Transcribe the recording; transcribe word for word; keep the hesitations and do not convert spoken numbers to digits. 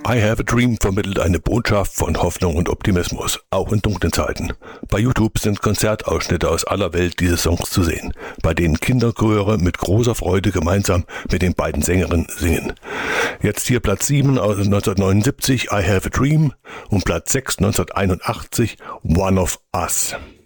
I Have a Dream vermittelt eine Botschaft von Hoffnung und Optimismus, auch in dunklen Zeiten. Bei YouTube sind Konzertausschnitte aus aller Welt dieses Songs zu sehen, bei denen Kinderchöre mit großer Freude gemeinsam mit den beiden Sängerinnen singen. Jetzt hier Platz sieben aus neunzehnhundertneunundsiebzig, I Have a Dream, und Platz sechs neunzehnhunderteinundachtzig, One of Us.